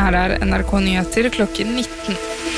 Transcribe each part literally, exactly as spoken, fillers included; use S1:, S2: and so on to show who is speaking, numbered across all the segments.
S1: Her er N R K Nyheter klokken nitten.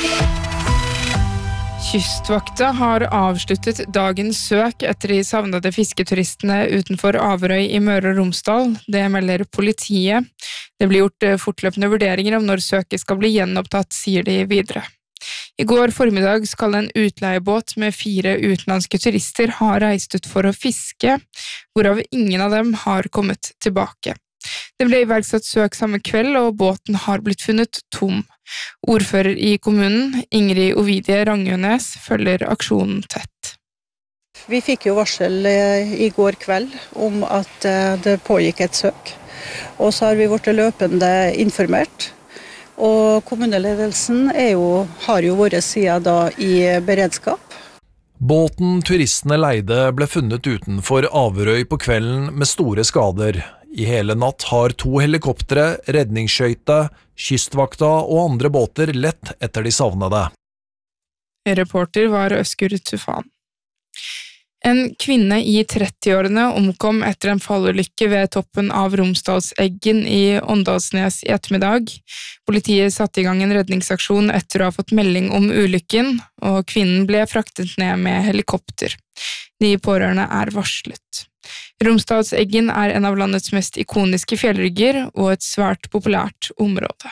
S1: Kystvakta har avsluttet dagens søk etter de savnede fisketuristene utenfor Averøy i Møre og Romsdal. Det melder politiet. Det blir gjort fortløpende vurderinger om når søket skal bli gjenopptatt, sier de videre. I går formiddag skal en utleiebåt med fire utenlandske turister ha reist ut for å fiske, hvorav ingen av dem har kommet tilbake. Det ble iverksatt søk samme kveld, og båten har blitt funnet tom. Ordfører i kommunen, Ingrid Ovidie Rangønes, følger aksjonen tett.
S2: Vi fikk jo varsel i går kveld om at det pågikk et søk, og så har vi vært løpende informert. Og kommuneledelsen er jo, har jo vært siden da i beredskap.
S3: Båten turistene leide ble funnet utenfor Averøy på kvelden med store skader. I hele natt har to helikoptre, redningsskøyte, kystvakta og andre båter lett etter de savnede.
S1: Reporter var Øskur Tufan. En kvinne i trettiårene omkom etter en fallulykke ved toppen av Romsdalseggen i Åndalsnes i ettermiddag. Politiet satte i gang en redningsaksjon etter å ha fått melding om ulykken, og kvinnen ble fraktet ned med helikopter. De pårørende er varslet. Romsdalseggen er en av landets mest ikoniske fjellrygger og et svært populært område.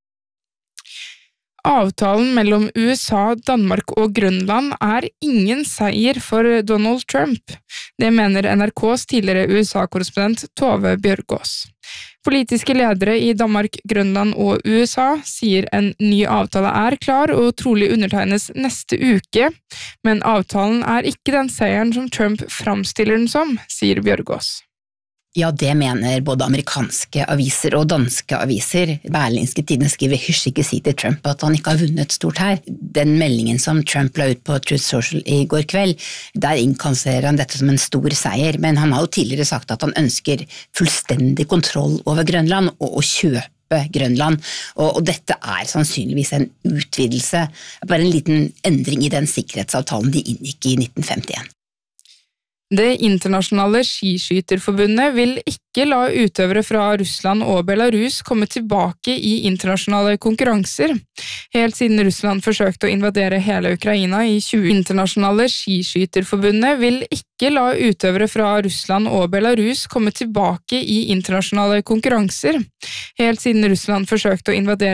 S1: Avtalen mellom U S A, Danmark og Grønland er ingen seier for Donald Trump. Det mener N R K's tidligere U S A-korrespondent Tove Bjørgaas. Politiske ledere i Danmark, Grønland og U S A sier en ny avtale er klar og trolig undertegnes neste uke, men avtalen er ikke den seieren som Trump framstiller den som, sier Bjørgaas.
S4: Ja, det mener både amerikanske aviser og danske aviser. Berlingske Tidende skriver hysj ikke si til Trump at han ikke har vunnet stort her. Den meldingen som Trump la ut på Truth Social i går kveld, der innkasserer han dette som en stor seier, men han har jo tidligere sagt at han ønsker fullstendig kontroll over Grønland og å kjøpe Grønland, og, og dette er sannsynligvis en utvidelse, bare en liten endring i den sikkerhetsavtalen de inngikk i nitten femtien.
S1: Det internasjonale skiskyterforbundet vil ikke la utøvere fra Russland og Belarus komme tilbake i internasjonale konkurranser. Helt siden Russland forsøkte å invadere hele Ukraina i tjue internasjonale skiskyterforbundet vil ikke la utøvere fra Russland og Belarus komme tilbake i internasjonale konkurranser. Helt siden Russland forsøkte å invadere